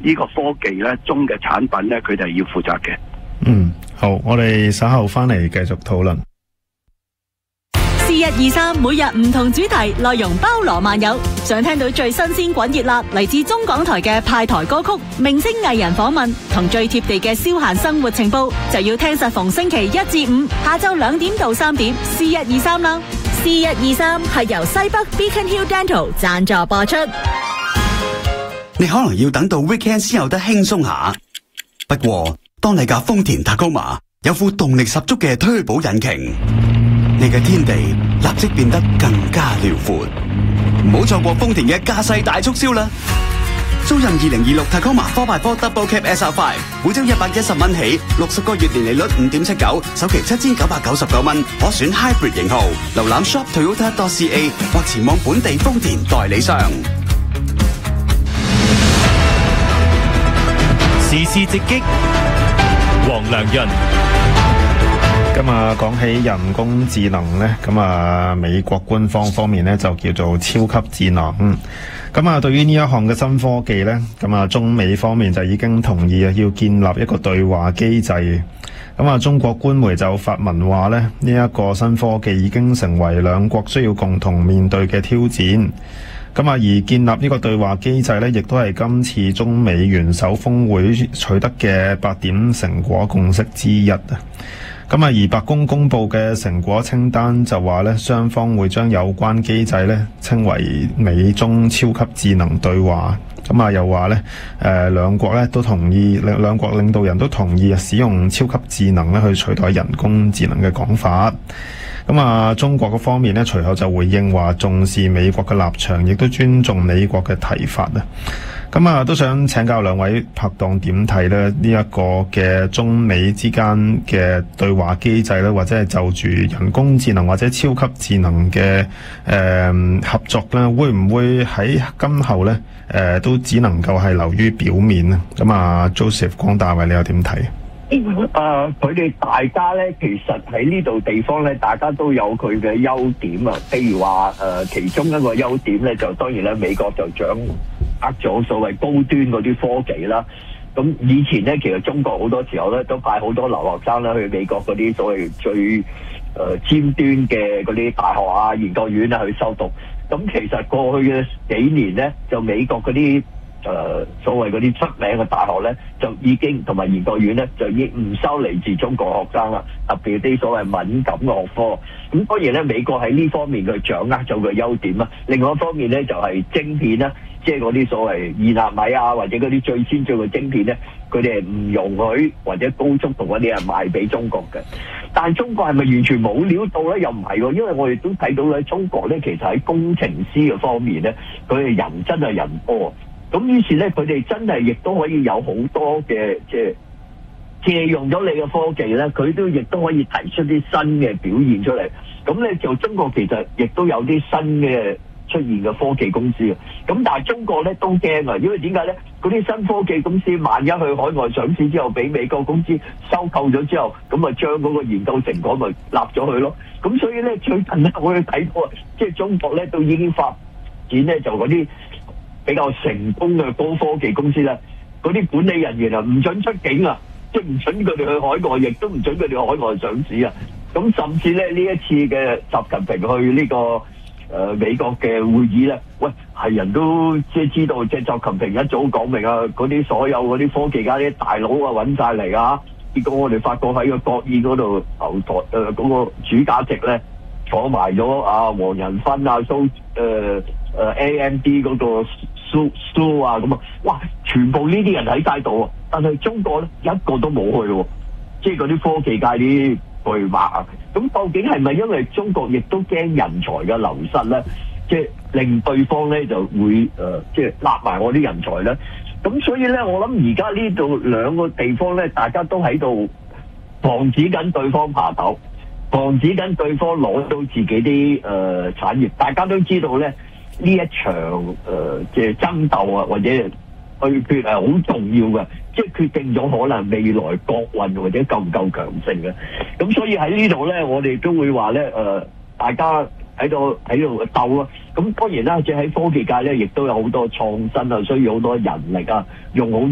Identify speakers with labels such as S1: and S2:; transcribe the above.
S1: 呢個科技咧中嘅產品咧，佢哋係要負責嘅。
S2: 好，我哋稍後翻嚟繼續討論。
S3: C123每日唔同主題，內容包羅萬有。想聽到最新鮮滾熱辣嚟自中港台嘅派台歌曲、明星藝人訪問同最貼地嘅消閒生活情報，就要聽實逢星期1至5下晝2點到3點 C123 啦。C123係由西北 Beacon Hill Dental 贊助播出。
S4: 你可能要等到 weekend 先有得輕鬆下，不過當你架豐田 Tacoma 有副動力十足嘅推保引擎，你嘅天地立即變得更加遼闊。唔好錯過豐田嘅駕駛大促銷啦！租任2026 Tacoma 4x4 Double Cab SR5，每周110蚊起，60個月年利率5.79，首期7999蚊，可選 Hybrid 型號。瀏覽 shoptoyota.ca 或前往本地豐田代理商。
S5: 時事直擊，黃良潤。
S2: 今日講起人工智能呢，美國官方方面呢就叫做超級智能。對於呢一項嘅新科技呢，中美方面就已經同意要建立一個對話機制。中國官媒就發文話呢，呢一個新科技已經成為兩國需要共同面對嘅挑戰。而建立呢個對話機制呢，亦都係今次中美元首峰會取得嘅8點成果共識之一。而白宮公布嘅成果清單就話呢，雙方會將有關機制呢稱為美中超級智能對話。又話呢，兩國呢都同意，兩國領導人都同意使用超級智能呢去取代人工智能嘅講法。中國嘅方面呢，隨後就回應話重視美國嘅立場，亦都尊重美國嘅提法啊。都想請教兩位拍檔點睇呢？呢一個嘅中美之間嘅對話機制呢，或者係就住人工智能或者超級智能嘅合作呢，會唔會喺今後呢都只能夠係流於表面呢？Joseph 江大衛，你又點睇？
S1: 佢哋大家咧，其實喺呢度地方咧，大家都有佢嘅優點啊。譬如話其中一個優點咧，就當然咧，美國就掌握咗所謂高端嗰啲科技啦。咁以前咧，其實中國好多時候咧，都派好多留學生啦去美國嗰啲所謂最尖端嘅嗰啲大學啊、研究院啊去修讀。咁其實過去嘅幾年咧，就美國嗰啲所謂嗰啲出名嘅大學咧，就已經同埋研究院咧，就已經唔收嚟自中國學生啦。特別啲所謂敏感嘅學科，咁當然咧，美國喺呢方面佢掌握咗個優點啦。另外一方面咧，就係晶片啦，即係嗰啲所謂2納米啊，或者嗰啲最先進嘅晶片咧，佢哋係唔容許或者高速度嗰啲係賣俾中國嘅。但係中國係咪完全冇料到咧？又唔係喎，因為我哋都睇到咧，中國咧其實喺工程師嘅方面咧，佢哋人真係人多。咁於是咧，佢哋真係亦都可以有好多嘅即係借用咗你嘅科技咧，佢都亦都可以提出啲新嘅表現出嚟。咁咧就中國其實亦都有啲新嘅出現嘅科技公司啊。咁但係中國咧都驚啊，因為點解咧？嗰啲新科技公司萬一去海外上市之後，俾美國公司收購咗之後，咁啊將嗰個研究成果咪立咗佢咯。咁所以咧最近咧我哋睇到啊，即係中國咧都已經發展咧就嗰啲比較成功嘅高科技公司咧，嗰啲管理人員啊唔准出境啊，即係唔准佢哋去海外，亦都唔准佢哋去海外上市啊。咁甚至咧呢一次嘅習近平去呢個美國嘅會議咧，喂係人都即係知道，即係習近平一早講明啊，嗰啲所有嗰啲科技家啲大佬啊揾晒嚟啊。結果我哋發覺喺個國宴嗰度頭台嗰個主價席咧坐埋咗啊黃仁勳啊AMD 嗰個蘇啊咁啊，哇！全部呢啲人喺晒度啊，但係中國咧一個都冇去喎，即係嗰啲科技界啲巨擘啊。咁究竟係咪因為中國亦都驚人才嘅流失咧？即係令對方咧就會即係揦埋我啲人才咧？咁所以咧，我諗而家呢度兩個地方咧，大家都喺度防止緊對方爬頭，防止緊對方攞到自己啲產業。大家都知道咧。呢一場嘅爭鬥啊，或者對決係好重要嘅，即係決定咗可能未來國運或者夠唔夠強盛嘅。咁所以喺呢度咧，我哋都會話咧大家喺度鬥咯。咁當然啦，即係喺科技界咧，亦都有好多創新啊，需要好多人力啊，用好多